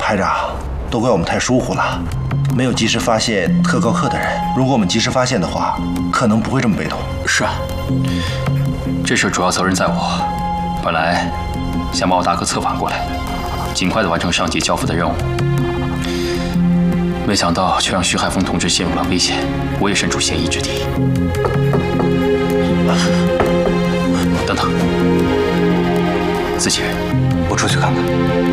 排长，都怪我们太疏忽了，没有及时发现特高课的人。如果我们及时发现的话，可能不会这么被动。 是啊，这事主要责任在我。本来想把我大哥策反过来，尽快的完成上级交付的任务，没想到却让徐海峰同志陷入了危险，我也身处嫌疑之地。等等，自己人，我出去看看。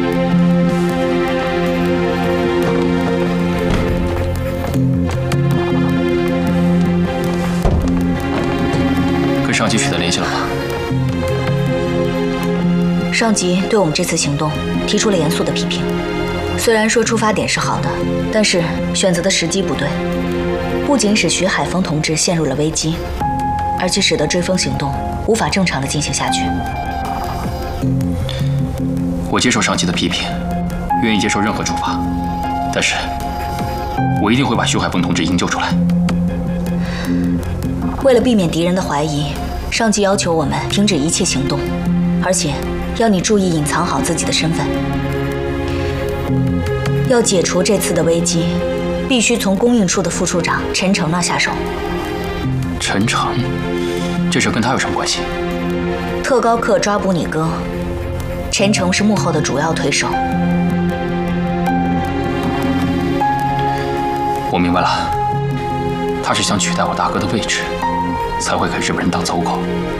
跟上级取得联系了吗？ 上级对我们这次行动提出了严肃的批评。虽然说出发点是好的，但是选择的时机不对，不仅使徐海峰同志陷入了危机，而且使得追风行动无法正常的进行下去。 我接受上级的批评，愿意接受任何处罚，但是我一定会把徐海峰同志营救出来。 为了避免敌人的怀疑，上级要求我们停止一切行动，而且要你注意隐藏好自己的身份。要解除这次的危机，必须从供应处的副处长陈诚那下手。 陈诚，这事跟他有什么关系？ 特高课抓捕你哥，陈诚是幕后的主要推手。 我明白了，他是想取代我大哥的位置，才会给日本人当走狗。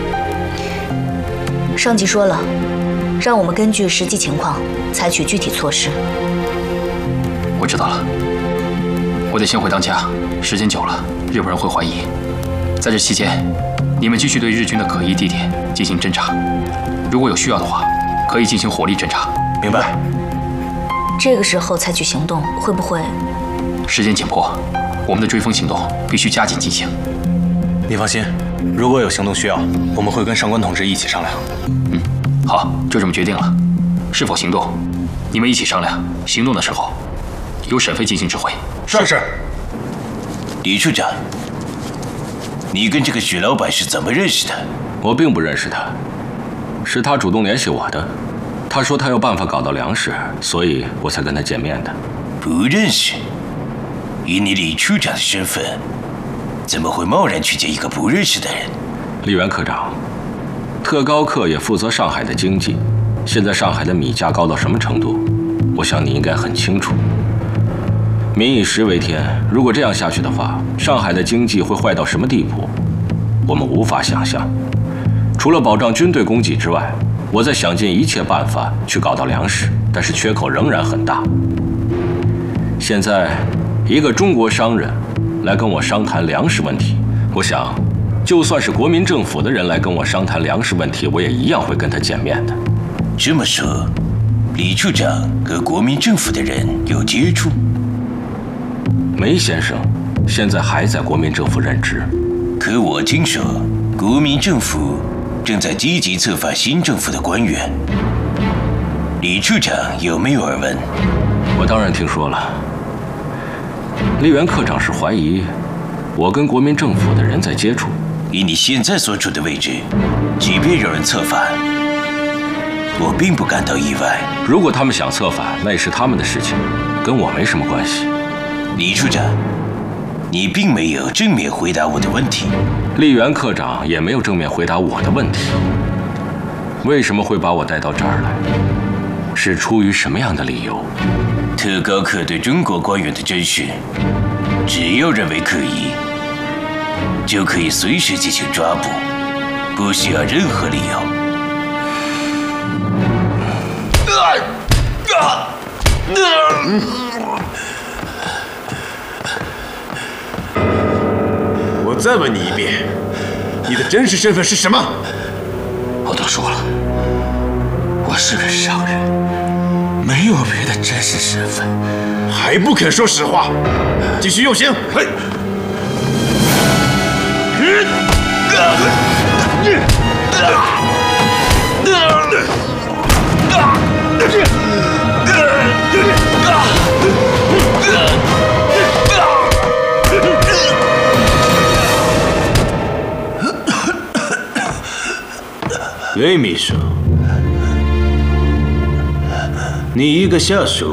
上级说了，让我们根据实际情况采取具体措施。 我知道了，我得先回趟家，时间久了，日本人会怀疑。在这期间，你们继续对日军的可疑地点进行侦查，如果有需要的话，可以进行火力侦查。 明白。 这个时候采取行动，会不会？ 时间紧迫，我们的追风行动必须加紧进行。 你放心，如果有行动需要，我们会跟上官同志一起商量。 好，就这么决定了。是否行动，你们一起商量。行动的时候，由沈飞进行指挥。 是。 李处长，你跟这个许老板是怎么认识的？ 我并不认识他，是他主动联系我的。他说他有办法搞到粮食，所以我才跟他见面的。 不认识？以你李处长的身份，怎么会贸然去见一个不认识的人？ 李元科长，特高课也负责上海的经济。现在上海的米价高到什么程度，我想你应该很清楚。民以食为天，如果这样下去的话，上海的经济会坏到什么地步，我们无法想象。除了保障军队供给之外，我在想尽一切办法去搞到粮食，但是缺口仍然很大。现在，一个中国商人来跟我商谈粮食问题，我想，就算是国民政府的人来跟我商谈粮食问题，我也一样会跟他见面的。 这么说，李处长和国民政府的人有接触？ 梅先生现在还在国民政府任职， 可我听说国民政府正在积极策反新政府的官员。李处长有没有耳闻？ 我当然听说了。李元科长是怀疑我跟国民政府的人在接触。 以你现在所处的位置，即便有人策反，我并不感到意外。 如果他们想策反，那也是他们的事情，跟我没什么关系。 李处长，你并没有正面回答我的问题。 李元科长也没有正面回答我的问题。为什么会把我带到这儿来？是出于什么样的理由？ 特高课对中国官员的侦讯，只要认为可疑，就可以随时进行抓捕，不需要任何理由。 我再问你一遍，你的真实身份是什么？ 我都说了，我是个商人，没有别的真实身份。 还不肯说实话？继续用刑！嘿。 雷秘书，你一个下属